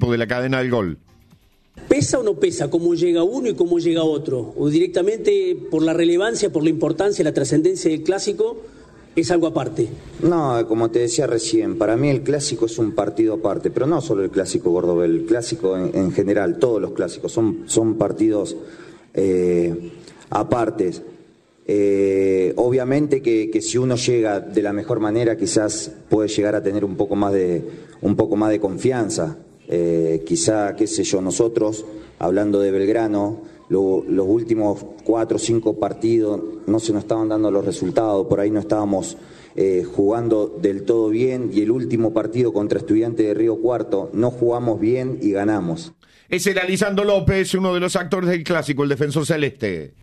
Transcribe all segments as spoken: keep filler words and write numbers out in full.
equipo de la cadena del gol. ¿Pesa o no pesa cómo llega uno y cómo llega otro? ¿O directamente por la relevancia, por la importancia, la trascendencia del clásico, es algo aparte? No, como te decía recién, para mí el clásico es un partido aparte, pero no solo el clásico Cordobés, el clásico en, en general, todos los clásicos son, son partidos eh, apartes. Eh, obviamente que, que si uno llega de la mejor manera quizás puede llegar a tener un poco más de, un poco más de confianza. Eh, quizá, qué sé yo, nosotros, hablando de Belgrano, lo, los últimos cuatro o cinco partidos no se nos estaban dando los resultados, por ahí no estábamos eh, jugando del todo bien, y el último partido contra Estudiantes de Río Cuarto no jugamos bien y ganamos. Es el Lisandro López, uno de los actores del clásico, el defensor celeste.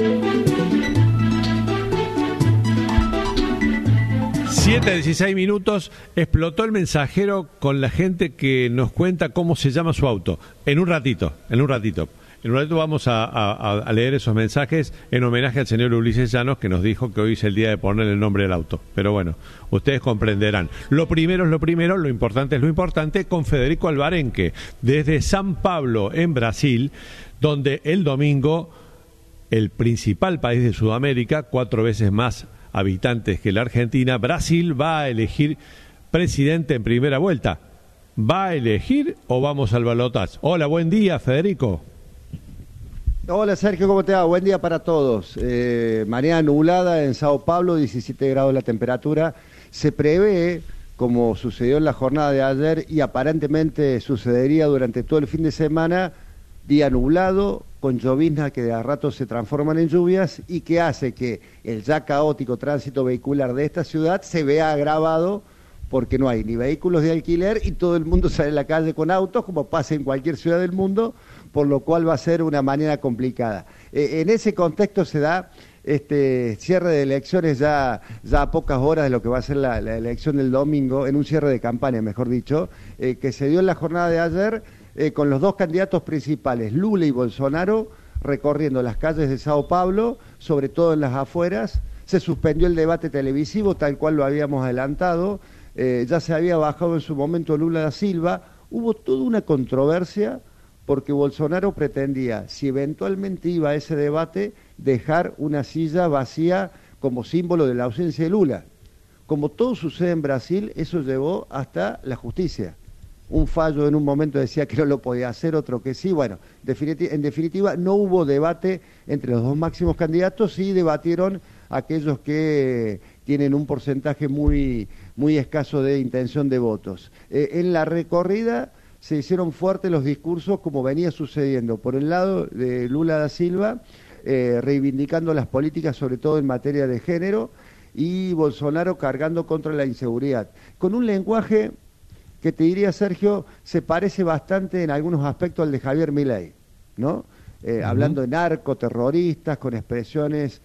siete a dieciséis minutos, explotó el mensajero con la gente que nos cuenta cómo se llama su auto. En un ratito, en un ratito. En un ratito vamos a, a, a leer esos mensajes en homenaje al señor Ulises Llanos, que nos dijo que hoy es el día de poner el nombre del auto. Pero bueno, ustedes comprenderán. Lo primero es lo primero, lo importante es lo importante, con Federico Alvarenque, desde San Pablo, en Brasil, donde el domingo, el principal país de Sudamérica, cuatro veces más habitantes que la Argentina, Brasil va a elegir presidente en primera vuelta. ¿Va a elegir o vamos al balotaje? Hola, buen día, Federico. Hola, Sergio, ¿cómo te va? Buen día para todos. Eh, mañana nublada en Sao Paulo, diecisiete grados la temperatura. Se prevé, como sucedió en la jornada de ayer y aparentemente sucedería durante todo el fin de semana, día nublado, con lloviznas que de a rato se transforman en lluvias y que hace que el ya caótico tránsito vehicular de esta ciudad se vea agravado porque no hay ni vehículos de alquiler y todo el mundo sale a la calle con autos, como pasa en cualquier ciudad del mundo, por lo cual va a ser una mañana complicada. Eh, en ese contexto se da este cierre de elecciones ya, ya a pocas horas de lo que va a ser la, la elección del domingo, en un cierre de campaña, mejor dicho, eh, que se dio en la jornada de ayer, Eh, con los dos candidatos principales, Lula y Bolsonaro, recorriendo las calles de Sao Paulo, sobre todo en las afueras. Se suspendió el debate televisivo, tal cual lo habíamos adelantado. Eh, ya se había bajado en su momento Lula da Silva. Hubo toda una controversia porque Bolsonaro pretendía, si eventualmente iba a ese debate, dejar una silla vacía como símbolo de la ausencia de Lula. Como todo sucede en Brasil, eso llevó hasta la justicia. Un fallo en un momento decía que no lo podía hacer, otro que sí. Bueno, definiti- en definitiva no hubo debate entre los dos máximos candidatos, sí debatieron aquellos que tienen un porcentaje muy, muy escaso de intención de votos. Eh, en la recorrida se hicieron fuertes los discursos como venía sucediendo. Por el lado de Lula da Silva, eh, reivindicando las políticas, sobre todo en materia de género, y Bolsonaro cargando contra la inseguridad. Con un lenguaje que te diría, Sergio, se parece bastante en algunos aspectos al de Javier Milei, ¿no? Eh, uh-huh. Hablando de narcoterroristas, con expresiones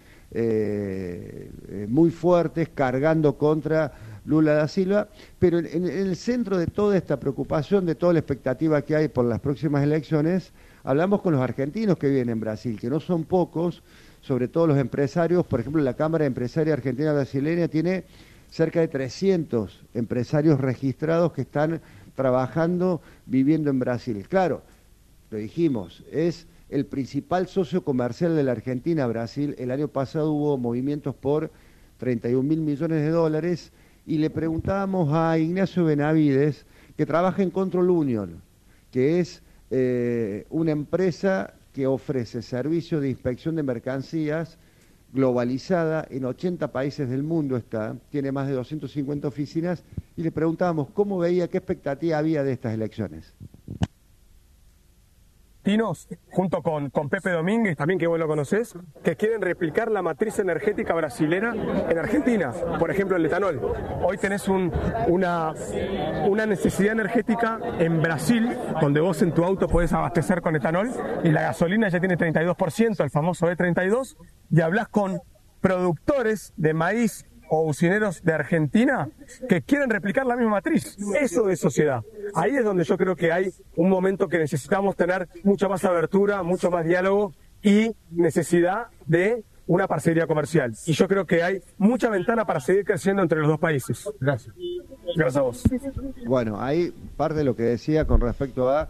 eh, eh, muy fuertes, cargando contra Lula da Silva, pero en, en el centro de toda esta preocupación, de toda la expectativa que hay por las próximas elecciones, hablamos con los argentinos que viven en Brasil, que no son pocos, sobre todo los empresarios. Por ejemplo, la Cámara Empresaria Argentina Brasileña tiene cerca de trescientos empresarios registrados que están trabajando, viviendo en Brasil. Claro, lo dijimos, es el principal socio comercial de la Argentina, Brasil. El año pasado hubo movimientos por treinta y un mil millones de dólares y le preguntábamos a Ignacio Benavides, que trabaja en Control Union, que es eh, una empresa que ofrece servicios de inspección de mercancías globalizada, en ochenta países del mundo está, tiene más de doscientas cincuenta oficinas, y le preguntábamos cómo veía, qué expectativa había de estas elecciones. Tinos, junto con, con Pepe Domínguez, también que vos lo conocés, que quieren replicar la matriz energética brasilera en Argentina, por ejemplo el etanol. Hoy tenés un, una, una necesidad energética en Brasil, donde vos en tu auto podés abastecer con etanol, y la gasolina ya tiene treinta y dos por ciento, el famoso E treinta y dos, y hablás con productores de maíz o usineros de Argentina que quieren replicar la misma matriz. Eso es sociedad. Ahí es donde yo creo que hay un momento que necesitamos tener mucha más abertura, mucho más diálogo y necesidad de una parcería comercial. Y yo creo que hay mucha ventana para seguir creciendo entre los dos países. Gracias. Gracias a vos. Bueno, ahí parte de lo que decía con respecto a